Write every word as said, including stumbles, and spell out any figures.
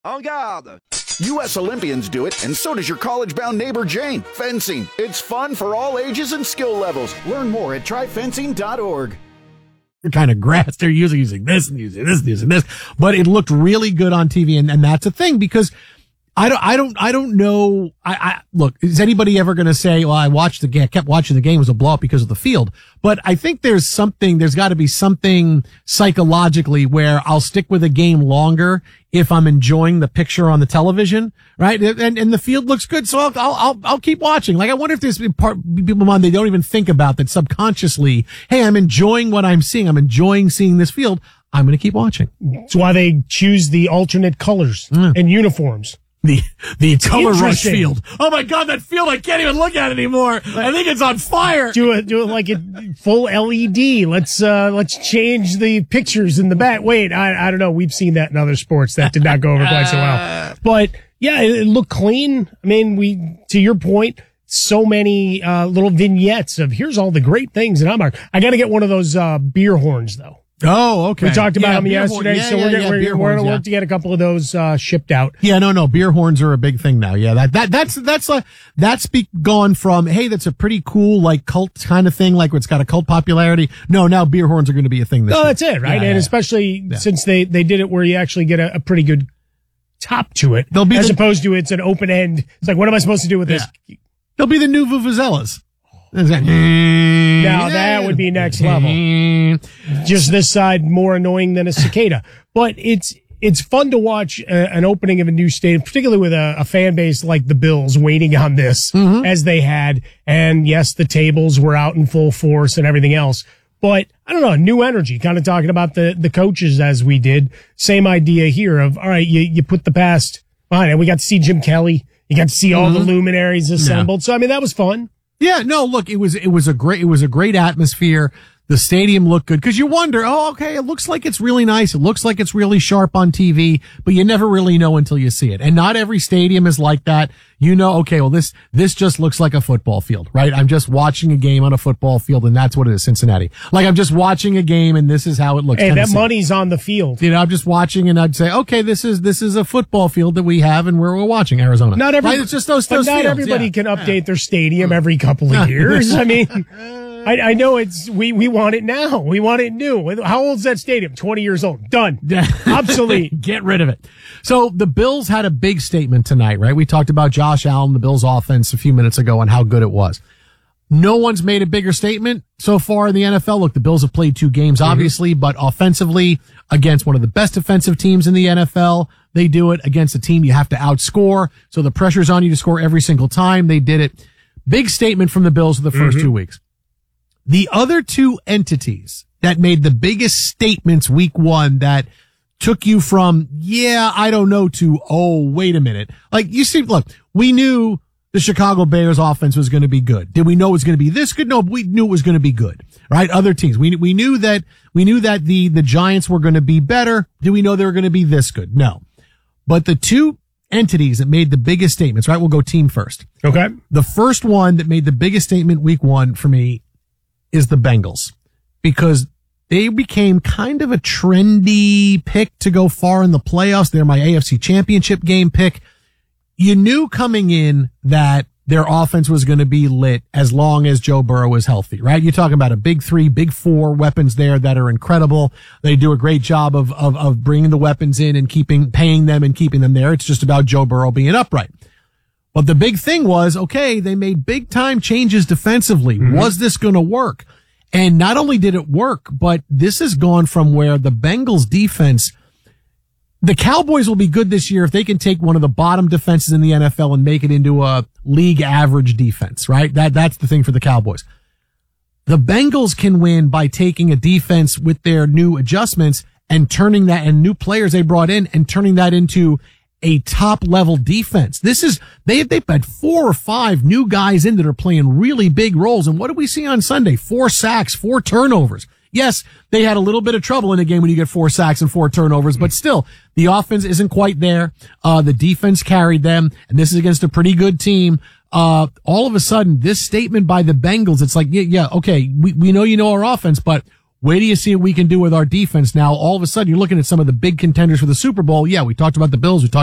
En garde! U S Olympians do it, and so does your college-bound neighbor Jane. Fencing. It's fun for all ages and skill levels. Learn more at try fencing dot org. Kind of grass they're using, using this and using this and using this, but it looked really good on T V, and, and that's a thing because I don't, I don't, I don't know. I, I look, is anybody ever going to say, well, I watched the game, kept watching the game, it was a blowout because of the field? But I think there's something, there's got to be something psychologically where I'll stick with a game longer if I'm enjoying the picture on the television, right? And, and the field looks good. So I'll, I'll, I'll keep watching. Like, I wonder if there's part, people on, they don't even think about that subconsciously. Hey, I'm enjoying what I'm seeing. I'm enjoying seeing this field. I'm going to keep watching. That's why they choose the alternate colors mm. and uniforms. The, the color rush field. Oh my God, that field, I can't even look at it anymore. I think it's on fire. Do it, do it like a full L E D. Let's, uh, let's change the pictures in the back. Wait, I, I don't know. We've seen that in other sports. That did not go over quite so well. But yeah, it, it looked clean. I mean, we, to your point, so many, uh, little vignettes of here's all the great things that I'm on. I got to get one of those, uh, beer horns though. Oh, okay. We talked about yeah, them yesterday, yeah, so yeah, we're, yeah, gonna, yeah, we're, we're horns, gonna yeah. work to get a couple of those uh, shipped out. Yeah, no, no, beer horns are a big thing now. Yeah, that that that's that's a that's be gone from hey, that's a pretty cool like cult kind of thing, like it's got a cult popularity. No, now beer horns are going to be a thing. This no, year. that's it, right? Yeah, and yeah, especially yeah. since they they did it where you actually get a, a pretty good top to it, They'll be as the, opposed to it's an open end. It's like, what am I supposed to do with yeah. this? They'll be the new vuvuzelas. Now that would be next level. Just this side more annoying than a cicada. But it's it's fun to watch a, an opening of a new stadium, particularly with a, a fan base like the Bills waiting on this mm-hmm. as they had. And yes, the tables were out in full force and everything else. But I don't know, new energy, kind of talking about the, the coaches as we did. Same idea here of, all right, you, you put the past behind it. We got to see Jim Kelly. You got to see all mm-hmm. the luminaries assembled. Yeah. So, I mean, that was fun. Yeah, no, look, it was, it was a great, it was a great atmosphere. The stadium looked good because you wonder, oh, okay, it looks like it's really nice. It looks like it's really sharp on T V, but you never really know until you see it. And not every stadium is like that. You know, okay, well, this, this just looks like a football field, right? I'm just watching a game on a football field and that's what it is, Cincinnati. Like I'm just watching a game and this is how it looks. Hey, Tennessee. That money's on the field. You know, I'm just watching and I'd say, okay, this is, this is a football field that we have and we're, we're watching Arizona. Not every, right? It's just those, but those not fields. everybody yeah. can update yeah. their stadium every couple of years. I mean, I, I know it's, we, we want it now. We want it new. How old's that stadium? twenty years old. Done. Obsolete. Get rid of it. So the Bills had a big statement tonight, right? We talked about Josh Allen, the Bills offense a few minutes ago and how good it was. No one's made a bigger statement so far in the N F L. Look, the Bills have played two games, obviously, mm-hmm. but offensively against one of the best defensive teams in the N F L, they do it against a team you have to outscore. So the pressure's on you to score every single time. They did it. Big statement from the Bills for the first mm-hmm. two weeks. The other two entities that made the biggest statements week one that took you from, yeah, I don't know, to, oh, wait a minute. Like, you see, look, we knew the Chicago Bears offense was going to be good. Did we know it was going to be this good? No, we knew it was going to be good, right? Other teams. We, we knew that, we knew that the, the Giants were going to be better. Did we know they were going to be this good? No. But the two entities that made the biggest statements, right? We'll go team first. Okay. The first one that made the biggest statement week one for me is the Bengals, because they became kind of a trendy pick to go far in the playoffs. They're my A F C Championship game pick. You knew coming in that their offense was going to be lit as long as Joe Burrow was healthy, right? You're talking about a big three, big four weapons there that are incredible. They do a great job of, of, of bringing the weapons in and keeping, paying them and keeping them there. It's just about Joe Burrow being upright. But the big thing was, okay, they made big time changes defensively. Mm-hmm. Was this going to work? And not only did it work, but this has gone from where the Bengals defense, the Cowboys will be good this year if they can take one of the bottom defenses in the N F L and make it into a league average defense, right? That, that's the thing for the Cowboys. The Bengals can win by taking a defense with their new adjustments and turning that, and new players they brought in, and turning that into a top level defense. This is, they, they've had four or five new guys in that are playing really big roles. And what did we see on Sunday? Four sacks, four turnovers. Yes, they had a little bit of trouble in a game when you get four sacks and four turnovers, but still, the offense isn't quite there. Uh, the defense carried them, and this is against a pretty good team. Uh, all of a sudden, this statement by the Bengals, it's like, yeah, yeah, okay, we, we know you know our offense, but wait till you see what we can do with our defense. Now, all of a sudden, you're looking at some of the big contenders for the Super Bowl. Yeah, we talked about the Bills. We talked